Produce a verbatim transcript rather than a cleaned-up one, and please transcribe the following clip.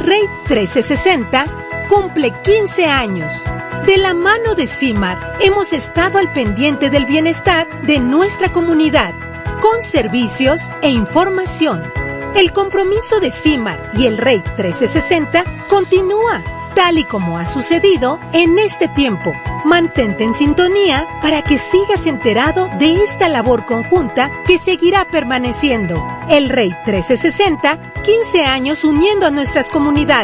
Rey trece sesenta cumple quince años. De la mano de CIMAR, hemos estado al pendiente del bienestar de nuestra comunidad, con servicios e información. El compromiso de CIMAR y el Rey trece sesenta continúa, tal y como ha sucedido en este tiempo. Mantente en sintonía para que sigas enterado de esta labor conjunta que seguirá permaneciendo. El Rey trece sesenta, quince años uniendo a nuestras comunidades.